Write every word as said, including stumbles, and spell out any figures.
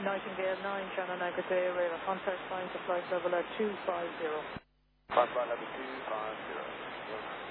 Nightingale nine, Shannon Agadea, radar contact, flying to flight level at two five zero. Flight level two five zero.